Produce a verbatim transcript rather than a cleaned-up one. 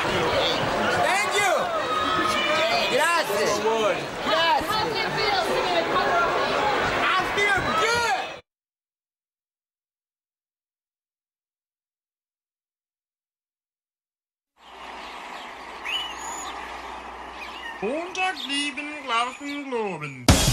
Thank you. Grazie. Grazie. How do you feel singing a cover of me? I feel good. Montag lieben, glauben, globen.